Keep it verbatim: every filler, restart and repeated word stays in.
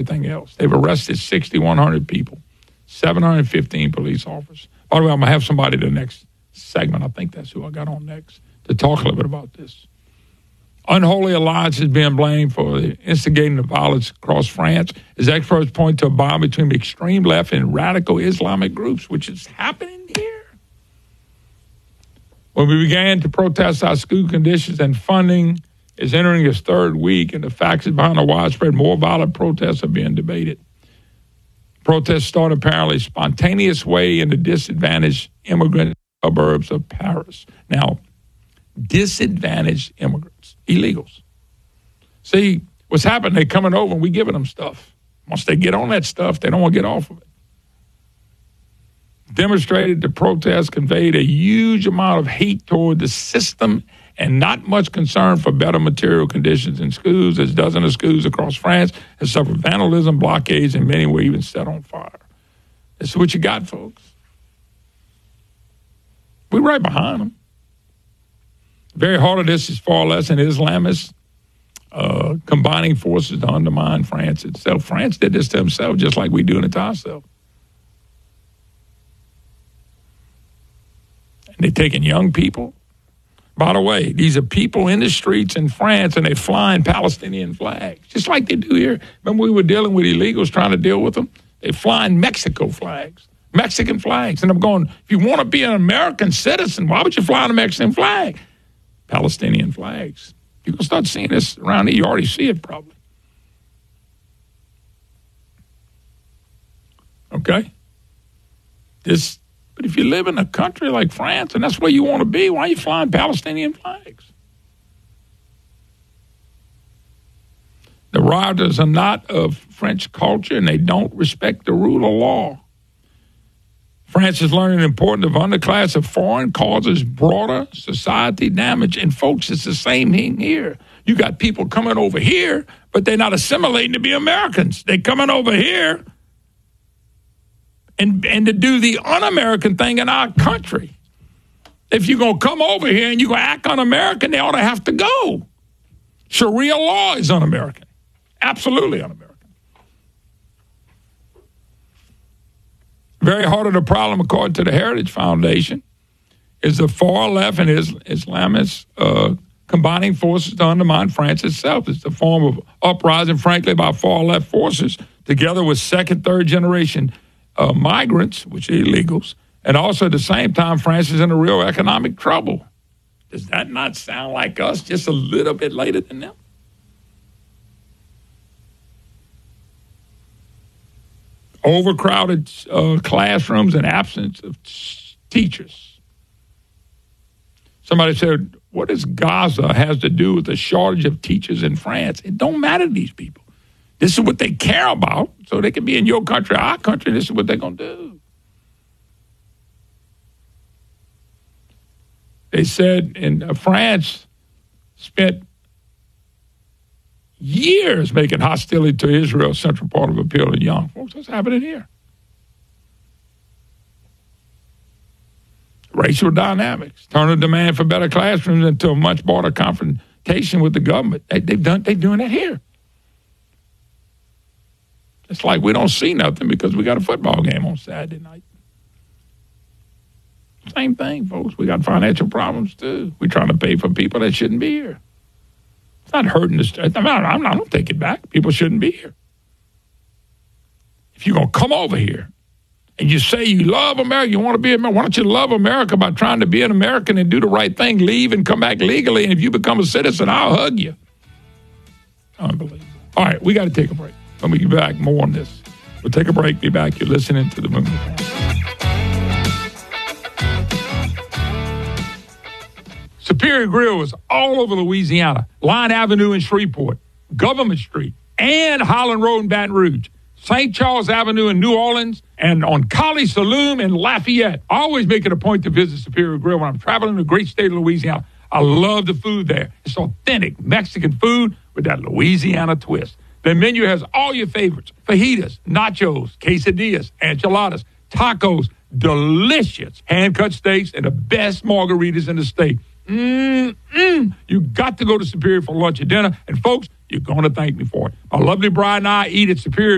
everything else. They've arrested six thousand one hundred people, seven hundred fifteen police officers. By the way, I'm going to have somebody the next segment, I think that's who I got on next, to talk a little bit about this. Unholy alliance is being blamed for instigating the violence across France, as experts point to a bond between the extreme left and radical Islamic groups, which is happening here. When we began to protest our school conditions and funding is entering its third week, and the facts behind the widespread, more violent protests are being debated. Protests start apparently spontaneous way in the disadvantaged immigrant suburbs of Paris. Now, disadvantaged immigrants, illegals. See, what's happening, they're coming over and we giving them stuff. Once they get on that stuff, they don't want to get off of it. Demonstrated the protest conveyed a huge amount of hate toward the system and not much concern for better material conditions in schools, as dozens of schools across France have suffered vandalism, blockades, and many were even set on fire. This is what you got, folks. We're right behind them. Very hard of this is far less than Islamists uh, combining forces to undermine France itself. France did this to themselves just like we do it to ourselves. And they're taking young people. By the way, these are people in the streets in France, and they're flying Palestinian flags, just like they do here. Remember, we were dealing with illegals trying to deal with them? They're flying Mexico flags, Mexican flags. And I'm going, if you want to be an American citizen, why would you fly on a Mexican flag? Palestinian flags. You're going to start seeing this around here. You already see it probably. Okay? This. But if you live in a country like France and that's where you want to be, why are you flying Palestinian flags? The rioters are not of French culture and they don't respect the rule of law. France is learning the importance of underclass of foreign causes broader society damage. And folks, it's the same thing here. You got people coming over here, but they're not assimilating to be Americans. They're coming over here And, and to do the un-American thing in our country. If you're going to come over here and you're going to act un-American, they ought to have to go. Sharia law is un-American. Absolutely un-American. Very heart of the problem, according to the Heritage Foundation, is the far left and is, Islamists uh, combining forces to undermine France itself. It's the form of uprising, frankly, by far left forces, together with second, third generation Uh, migrants, which are illegals, and also at the same time, France is in a real economic trouble. Does that not sound like us just a little bit later than them? Overcrowded uh, classrooms and absence of t- teachers. Somebody said, what does Gaza has to do with the shortage of teachers in France? It don't matter to these people. This is what they care about, so they can be in your country, our country. This is what they're going to do. They said in uh, France spent years making hostility to Israel a central part of appeal to young folks. What's happening here? Racial dynamics, turn a demand for better classrooms into a much broader confrontation with the government. They, they've done, they're doing that here. It's like we don't see nothing because we got a football game on Saturday night. Same thing, folks. We got financial problems, too. We're trying to pay for people that shouldn't be here. It's not hurting the state. I mean, I'm not, I don't take it back. People shouldn't be here. If you're going to come over here and you say you love America, you want to be American, why don't you love America by trying to be an American and do the right thing, leave and come back legally, and if you become a citizen, I'll hug you. Unbelievable. All right, we got to take a break. When we get back, more on this. We'll take a break, be back. You're listening to the Moon Report. Superior Grill is all over Louisiana. Line Avenue in Shreveport, Government Street, and Highland Road in Baton Rouge. Saint Charles Avenue in New Orleans, and on Collie Saloon in Lafayette. I always make it a point to visit Superior Grill when I'm traveling the great state of Louisiana. I love the food there. It's authentic Mexican food with that Louisiana twist. The menu has all your favorites: fajitas, nachos, quesadillas, enchiladas, tacos, delicious hand-cut steaks, and the best margaritas in the state. Mm-mm. You got to go to Superior for lunch or dinner. And, folks, you're going to thank me for it. My lovely bride and I eat at Superior